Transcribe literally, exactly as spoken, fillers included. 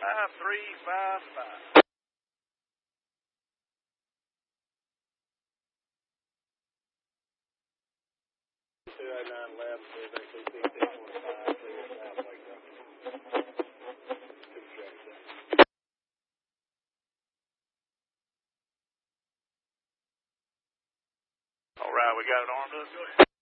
Five three five five. Two oh nine left, so they see fifteen one five, clear south Lake Road. All right, we got it armed up. Go ahead.